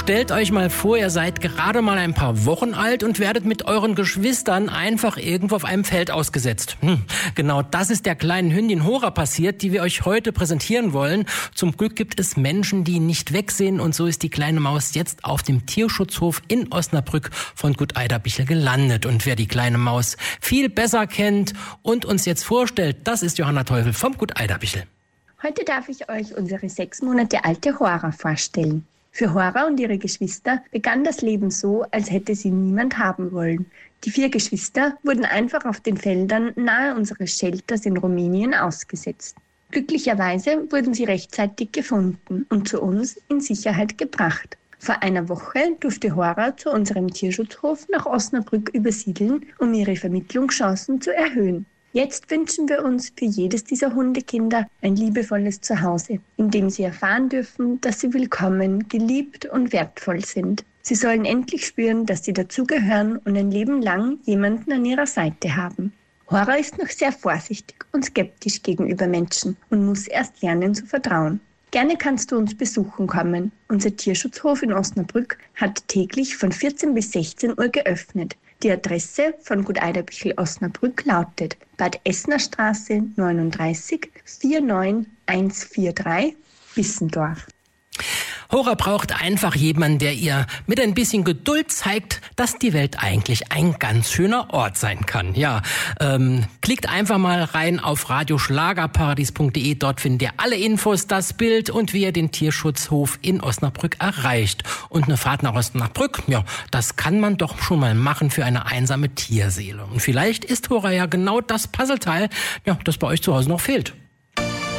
Stellt euch mal vor, ihr seid gerade mal ein paar Wochen alt und werdet mit euren Geschwistern einfach irgendwo auf einem Feld ausgesetzt. Genau das ist der kleinen Hündin Hora passiert, die wir euch heute präsentieren wollen. Zum Glück gibt es Menschen, die nicht wegsehen, und so ist die kleine Maus jetzt auf dem Tierschutzhof in Osnabrück von Gut Eiderbichel gelandet. Und wer die kleine Maus viel besser kennt und uns jetzt vorstellt, das ist Johanna Teufel vom Gut Eiderbichel. Heute darf ich euch unsere 6 Monate alte Hora vorstellen. Für Hora und ihre Geschwister begann das Leben so, als hätte sie niemand haben wollen. Die 4 Geschwister wurden einfach auf den Feldern nahe unseres Shelters in Rumänien ausgesetzt. Glücklicherweise wurden sie rechtzeitig gefunden und zu uns in Sicherheit gebracht. Vor einer Woche durfte Hora zu unserem Tierschutzhof nach Osnabrück übersiedeln, um ihre Vermittlungschancen zu erhöhen. Jetzt wünschen wir uns für jedes dieser Hundekinder ein liebevolles Zuhause, in dem sie erfahren dürfen, dass sie willkommen, geliebt und wertvoll sind. Sie sollen endlich spüren, dass sie dazugehören und ein Leben lang jemanden an ihrer Seite haben. Hora ist noch sehr vorsichtig und skeptisch gegenüber Menschen und muss erst lernen zu vertrauen. Gerne kannst du uns besuchen kommen. Unser Tierschutzhof in Osnabrück hat täglich von 14 bis 16 Uhr geöffnet. Die Adresse von Gut Eiderbichel Osnabrück lautet Bad Essener Straße 39 49143 Bissendorf. Hora braucht einfach jemanden, der ihr mit ein bisschen Geduld zeigt, dass die Welt eigentlich ein ganz schöner Ort sein kann. Ja, klickt einfach mal rein auf radioschlagerparadies.de. Dort findet ihr alle Infos, das Bild und wie ihr den Tierschutzhof in Osnabrück erreicht. Und eine Fahrt nach Osnabrück, ja, das kann man doch schon mal machen für eine einsame Tierseele. Und vielleicht ist Hora ja genau das Puzzleteil, ja, das bei euch zu Hause noch fehlt.